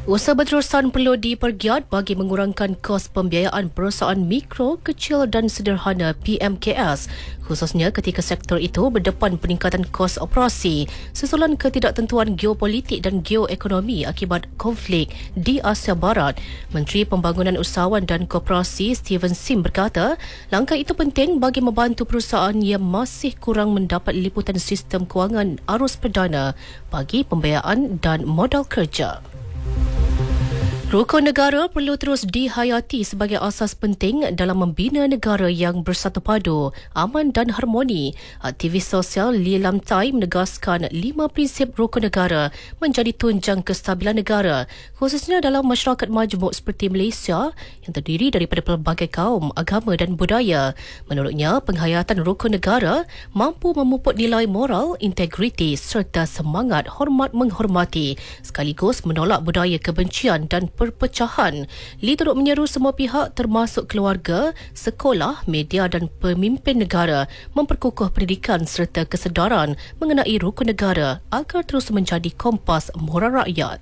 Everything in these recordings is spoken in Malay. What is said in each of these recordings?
Usaha berterusan perlu dipergiat bagi mengurangkan kos pembiayaan perusahaan mikro, kecil dan sederhana PMKS, khususnya ketika sektor itu berdepan peningkatan kos operasi susulan ketidaktentuan geopolitik dan geoekonomi akibat konflik di Asia Barat. Menteri Pembangunan Usahawan dan Koperasi Steven Sim berkata, langkah itu penting bagi membantu perusahaan yang masih kurang mendapat liputan sistem kewangan arus perdana bagi pembiayaan dan modal kerja. Rukun negara perlu terus dihayati sebagai asas penting dalam membina negara yang bersatu padu, aman dan harmoni. Aktivis sosial Lee Lam Tai menegaskan 5 prinsip rukun negara menjadi tunjang kestabilan negara, khususnya dalam masyarakat majmuk seperti Malaysia yang terdiri daripada pelbagai kaum, agama dan budaya. Menurutnya, penghayatan rukun negara mampu memupuk nilai moral, integriti serta semangat hormat menghormati, sekaligus menolak budaya kebencian dan perpecahan. Lee turut menyeru semua pihak termasuk keluarga, sekolah, media dan pemimpin negara memperkukuh pendidikan serta kesedaran mengenai rukun negara agar terus menjadi kompas moral rakyat.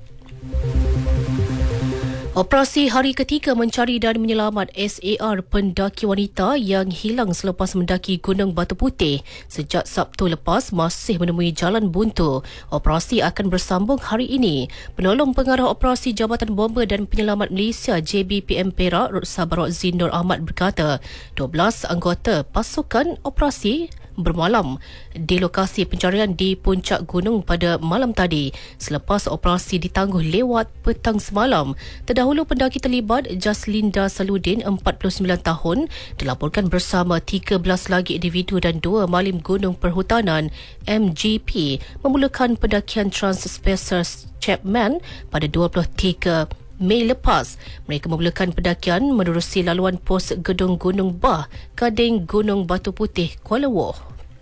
Operasi hari ketiga mencari dan menyelamat SAR pendaki wanita yang hilang selepas mendaki Gunung Batu Putih sejak Sabtu lepas masih menemui jalan buntu. Operasi akan bersambung hari ini. Penolong Pengarah Operasi Jabatan Bomba dan Penyelamat Malaysia JBPM Perak, Sabarok Zinur Ahmad berkata, 12 anggota pasukan operasi bermalam di lokasi pencarian di puncak gunung pada malam tadi selepas operasi ditangguh lewat petang semalam. Terdahulu pendaki terlibat Jaslinda Saludin 49 tahun dilaporkan bersama 13 lagi individu dan 2 malim gunung perhutanan MGP memulakan pendakian Trans-Spacer Chapman pada 23 Mei lepas. Mereka memulakan pendakian menerusi laluan pos Gedung Gunung Bah, Kading Gunung Batu Putih, Kuala Woh.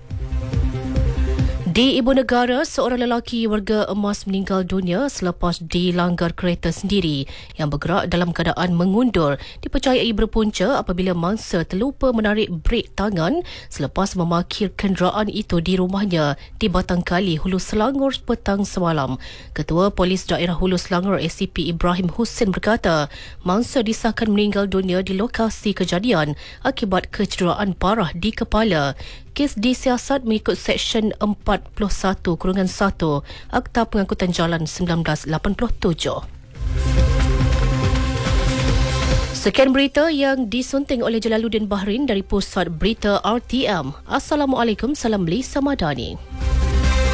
Di Ibu Negara, seorang lelaki warga emas meninggal dunia selepas dilanggar kereta sendiri yang bergerak dalam keadaan mengundur. Dipercayai berpunca apabila mangsa terlupa menarik brek tangan selepas memarkir kenderaan itu di rumahnya di Batangkali, Hulu Selangor petang semalam. Ketua Polis Daerah Hulu Selangor ACP Ibrahim Hussein berkata, mangsa disahkan meninggal dunia di lokasi kejadian akibat kecederaan parah di kepala. Kes disiasat mengikut Seksyen 41-1 Akta Pengangkutan Jalan 1987. Sekian berita yang disunting oleh Jalaluddin Bahrin dari Pusat Berita RTM. Assalamualaikum, salam Malaysia Madani.